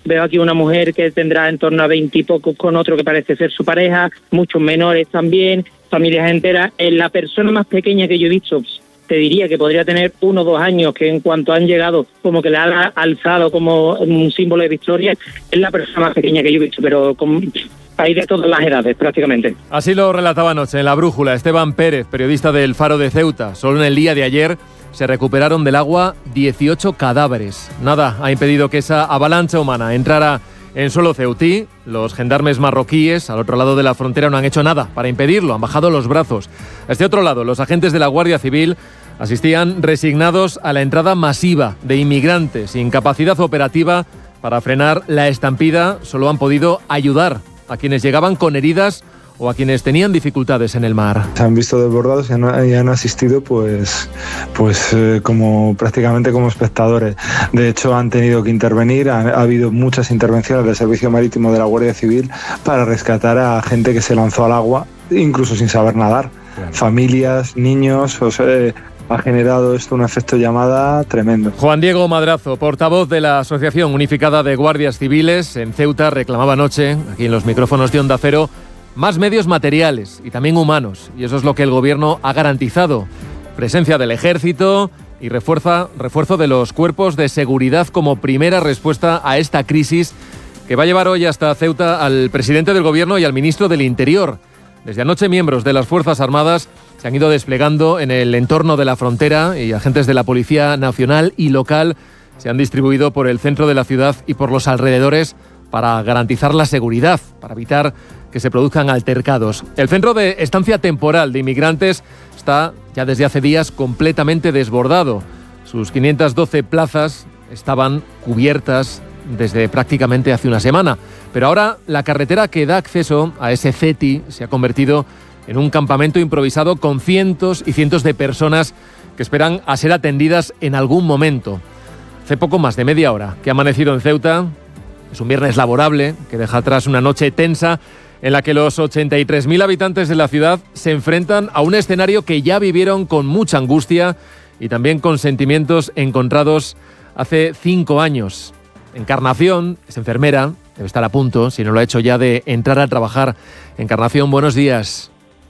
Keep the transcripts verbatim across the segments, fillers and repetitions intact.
Veo aquí una mujer que tendrá en torno a veinte y pocos con otro que parece ser su pareja, muchos menores también, familias enteras. Es la persona más pequeña que yo he visto, te diría que podría tener uno o dos años, que en cuanto han llegado, como que le han alzado como un símbolo de victoria, es la persona más pequeña que yo he visto, pero con, hay de todas las edades prácticamente. Así lo relataba anoche en La Brújula Esteban Pérez, periodista del Faro de Ceuta. Solo en el día de ayer se recuperaron del agua dieciocho cadáveres. Nada ha impedido que esa avalancha humana entrara en suelo ceutí. Los gendarmes marroquíes al otro lado de la frontera no han hecho nada para impedirlo, han bajado los brazos. A este otro lado, los agentes de la Guardia Civil asistían resignados a la entrada masiva de inmigrantes sin capacidad operativa para frenar la estampida. Solo han podido ayudar a quienes llegaban con heridas o a quienes tenían dificultades en el mar. Se han visto desbordados y han, y han asistido pues, pues eh, como prácticamente como espectadores. De hecho, han tenido que intervenir, ha, ha habido muchas intervenciones del Servicio Marítimo de la Guardia Civil para rescatar a gente que se lanzó al agua, incluso sin saber nadar. Claro. Familias, niños, o sea, eh, ha generado esto un efecto llamada tremendo. Juan Diego Madrazo, portavoz de la Asociación Unificada de Guardias Civiles en Ceuta, reclamaba anoche, aquí en los micrófonos de Onda Cero, más medios materiales y también humanos. Y eso es lo que el Gobierno ha garantizado. Presencia del Ejército y refuerza, refuerzo de los cuerpos de seguridad como primera respuesta a esta crisis que va a llevar hoy hasta Ceuta al presidente del Gobierno y al ministro del Interior. Desde anoche, miembros de las Fuerzas Armadas se han ido desplegando en el entorno de la frontera y agentes de la Policía Nacional y local se han distribuido por el centro de la ciudad y por los alrededores para garantizar la seguridad, para evitar que se produzcan altercados. El centro de estancia temporal de inmigrantes está ya desde hace días completamente desbordado. Sus quinientas doce plazas estaban cubiertas desde prácticamente hace una semana. Pero ahora la carretera que da acceso a ese CETI se ha convertido en un campamento improvisado con cientos y cientos de personas que esperan a ser atendidas en algún momento. Hace poco más de media hora que ha amanecido en Ceuta. Es un viernes laborable que deja atrás una noche tensa en la que los ochenta y tres mil habitantes de la ciudad se enfrentan a un escenario que ya vivieron con mucha angustia y también con sentimientos encontrados hace cinco años. Encarnación es enfermera, debe estar a punto, si no lo ha hecho ya, de entrar a trabajar. Encarnación, buenos días.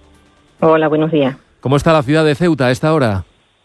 Hola, buenos días. ¿Cómo está la ciudad de Ceuta a esta hora?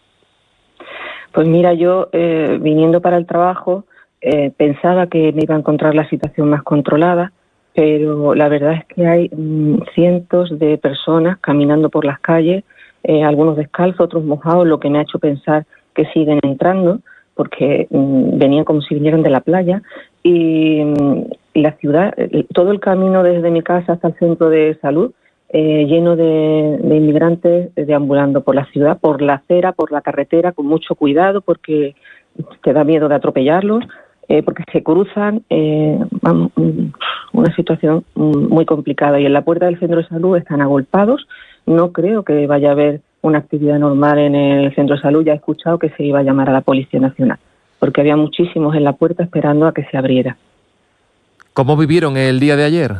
Pues mira, yo eh, viniendo para el trabajo eh, pensaba que me iba a encontrar la situación más controlada, pero la verdad es que hay mmm, cientos de personas caminando por las calles, eh, algunos descalzos, otros mojados, lo que me ha hecho pensar que siguen entrando, porque mmm, venían como si vinieran de la playa, y mmm, la ciudad, todo el camino desde mi casa hasta el centro de salud, eh, lleno de, de inmigrantes deambulando por la ciudad, por la acera, por la carretera, con mucho cuidado, porque te da miedo de atropellarlos, eh, porque se cruzan, eh, vamos, una situación muy complicada. Y en la puerta del centro de salud están agolpados. No creo que vaya a haber una actividad normal en el centro de salud. Ya he escuchado que se iba a llamar a la Policía Nacional, porque había muchísimos en la puerta esperando a que se abriera. ¿Cómo vivieron el día de ayer?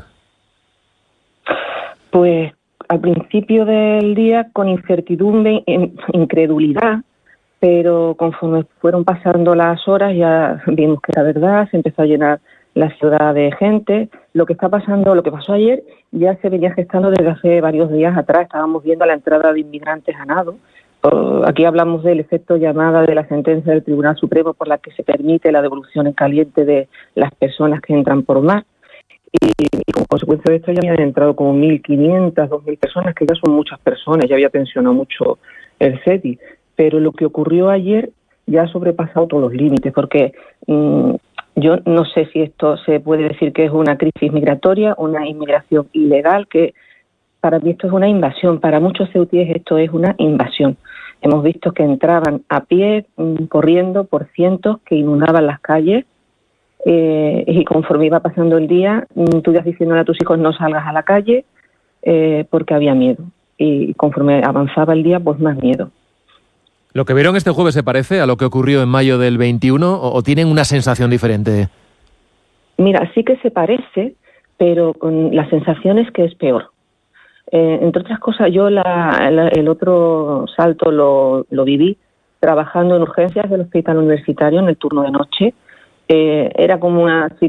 Pues al principio del día con incertidumbre, incredulidad, pero conforme fueron pasando las horas ya vimos que era verdad, se empezó a llenar la ciudad de gente. Lo que está pasando, lo que pasó ayer ya se venía gestando desde hace varios días atrás. Estábamos viendo la entrada de inmigrantes a nado. Aquí hablamos del efecto llamada de la sentencia del Tribunal Supremo por la que se permite la devolución en caliente de las personas que entran por mar. Y, y como consecuencia de esto ya habían entrado como mil quinientas, dos mil personas, que ya son muchas personas, ya había tensionado mucho el CETI. Pero lo que ocurrió ayer ya ha sobrepasado todos los límites, porque mmm, yo no sé si esto se puede decir que es una crisis migratoria, una inmigración ilegal, que para mí esto es una invasión, para muchos ceutíes esto es una invasión. Hemos visto que entraban a pie, mmm, corriendo por cientos, que inundaban las calles, eh, y conforme iba pasando el día, mmm, tú ibas diciéndole a tus hijos no salgas a la calle, eh, porque había miedo. Y conforme avanzaba el día, pues más miedo. ¿Lo que vieron este jueves se parece a lo que ocurrió en mayo del veintiuno o, o tienen una sensación diferente? Mira, sí que se parece, pero con la sensación es que es peor. Eh, entre otras cosas, yo la, la, el otro salto lo, lo viví trabajando en urgencias del hospital universitario en el turno de noche. Eh, era como una situación